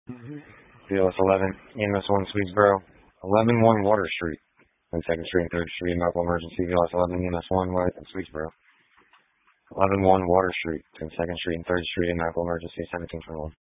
BLS 11, EMS 1, Swedesboro. 11-1 Water Street, and 2nd Street and 3rd Street, medical emergency. BLS 11, EMS 1, Swedesboro. 11-1 Water Street, and 2nd Street and 3rd Street, medical emergency. 1721.